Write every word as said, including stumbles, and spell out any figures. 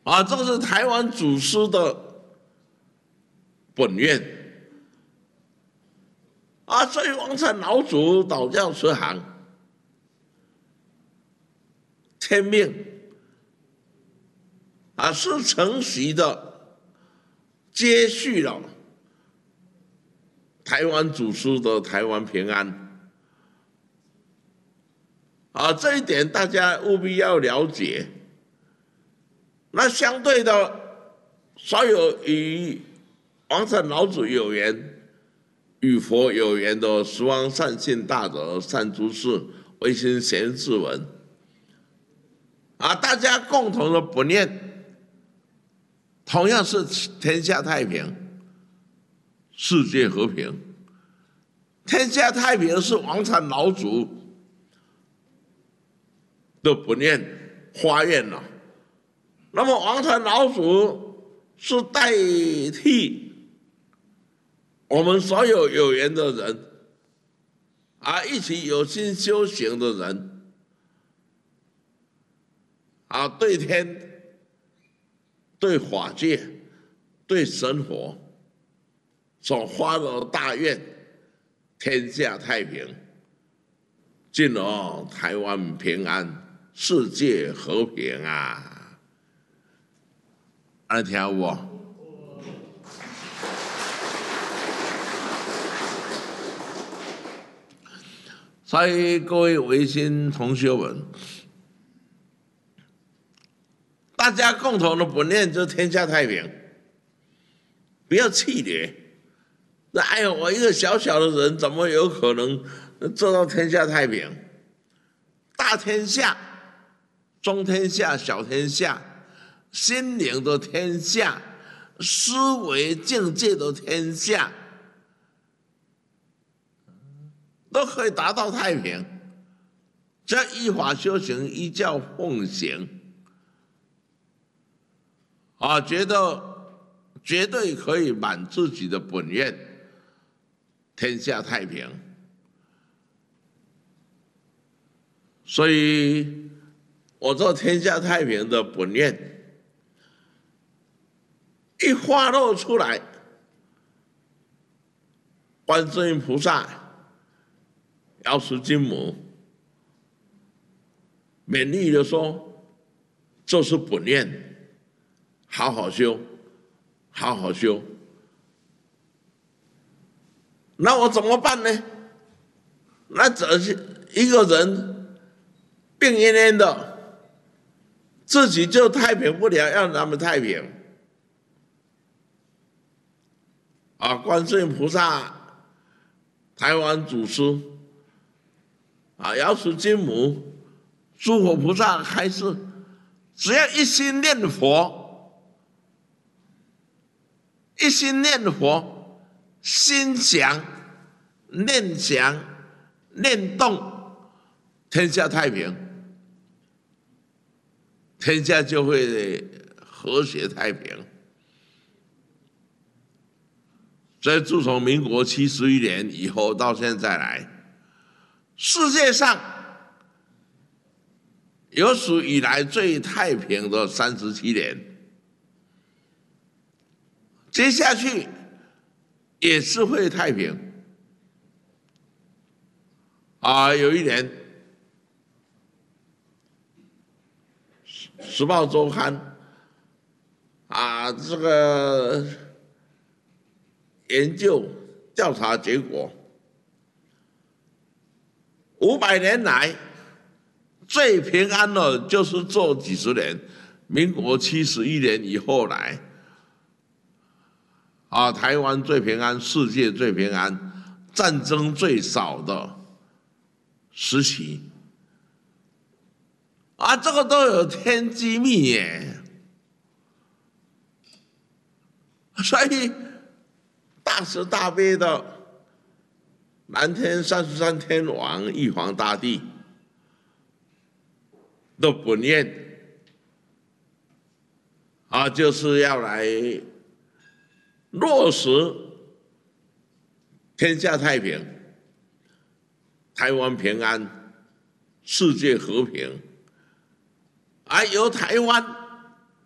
啊，这是台湾祖师的本愿啊，所以王禅老祖导教慈航天命啊，是承袭的接续了台湾祖师的台湾平安啊，这一点大家务必要了解。那相对的，所有与王禅老祖有缘、与佛有缘的十方善信大德、善知识、唯心贤智文啊，大家共同的本愿，同样是天下太平、世界和平。天下太平是王禅老祖的本愿发愿了。那么王禅老祖是代替我们所有有缘的人啊，一起有心修行的人啊，对天、对法界、对神佛所发的大愿，天下太平，进而台湾平安，世界和平啊！安听有无？所以各位维新同学们，大家共同的本念就是天下太平，不要气馁。那哎呦，我一个小小的人，怎么有可能做到天下太平？大天下、中天下、小天下。心灵的天下，思维境界的天下，都可以达到太平。只要依法修行，依教奉行，啊，觉得绝对可以满自己的本愿，天下太平。所以，我做天下太平的本愿。一发露出来，观世音菩萨、药师金母勉励的说：“这是本愿，好好修，好好修。”那我怎么办呢？那这是一个人病恹恹的，自己就太平不了，要他们太平。啊，观世音菩萨、台湾祖师、啊，药师金母、诸佛菩萨开示，只要一心念佛，一心念佛，心想、念想、念动，天下太平，天下就会和谐太平。所以，自从民国七十一年以后到现在来，世界上有史以来最太平的三十七年，接下去也是会太平。啊，有一年，《时报周刊》啊，这个。研究调查结果，五百年来最平安的，就是这几十年，民国七十一年以后来，啊，台湾最平安，世界最平安，战争最少的时期，啊，这个都有天机密耶，所以。大慈大悲的南天三十三天王玉皇大帝的本愿啊，就是要来落实天下太平、台湾平安、世界和平，而由台湾